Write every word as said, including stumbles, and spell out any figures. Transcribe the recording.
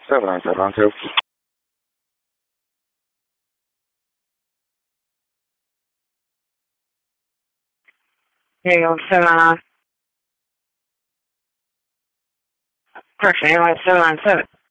seven nine seven nine two. Here you go, seven nine. Correction, airline seven nine seven.